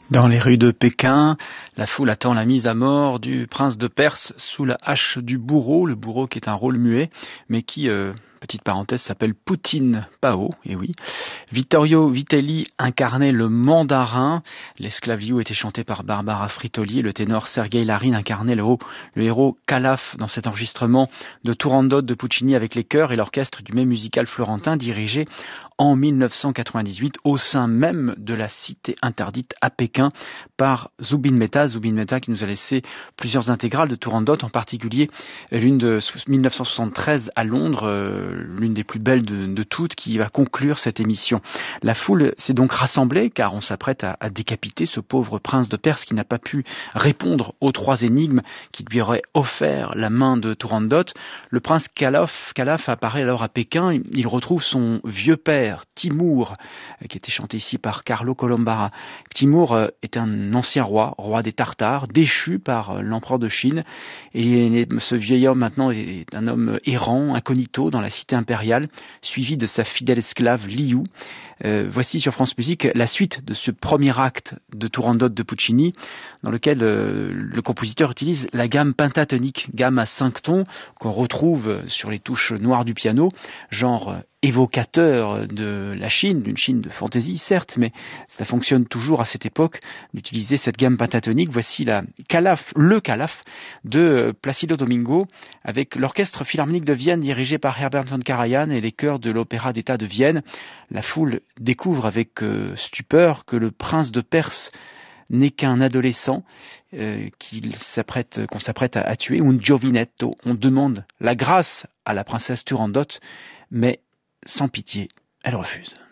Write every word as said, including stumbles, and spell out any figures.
Dans les rues de Pékin, la foule attend la mise à mort du prince de Perse sous la hache du bourreau, le bourreau qui est un rôle muet, mais qui, euh, petite parenthèse, s'appelle Poutine Pao, et oui. Vittorio Vitelli incarnait le mandarin, l'esclave Liu était chanté par Barbara Fritoli, le ténor Sergei Larin incarnait le, haut, le héros Calaf dans cet enregistrement de Turandot de Puccini avec les chœurs et l'orchestre du même musical florentin dirigé en mille neuf cent quatre-vingt-dix-huit au sein même de la cité interdite à Pékin par Zubin Mehta, Zubin Mehta qui nous a laissé plusieurs intégrales de Turandot, en particulier l'une de mille neuf cent soixante-treize à Londres, euh, l'une des plus belles de, de toutes, qui va conclure cette émission. La foule s'est donc rassemblée car on s'apprête à, à décapiter ce pauvre prince de Perse qui n'a pas pu répondre aux trois énigmes qui lui auraient offert la main de Turandot. Le prince Calaf, Calaf apparaît alors à Pékin, il retrouve son vieux père Timur, qui était chanté ici par Carlo Colombara. Timur est un ancien roi, roi des Tartares, déchu par l'empereur de Chine. Et ce vieil homme maintenant est un homme errant, incognito dans la cité impériale, suivi de sa fidèle esclave Liu. Euh, voici sur France Musique la suite de ce premier acte de Turandot de Puccini, dans lequel euh, le compositeur utilise la gamme pentatonique, gamme à cinq tons qu'on retrouve sur les touches noires du piano, genre évocateur de la Chine, d'une Chine de fantaisie certes, mais ça fonctionne toujours à cette époque d'utiliser cette gamme pentatonique. Voici la Calaf, le Calaf de Placido Domingo avec l'orchestre philharmonique de Vienne dirigé par Herbert von Karajan et les chœurs de l'Opéra d'État de Vienne. La foule découvre avec euh, stupeur que le prince de Perse n'est qu'un adolescent euh, qu'il s'apprête, qu'on s'apprête à, à tuer, un giovinetto. On demande la grâce à la princesse Turandot, mais sans pitié, elle refuse.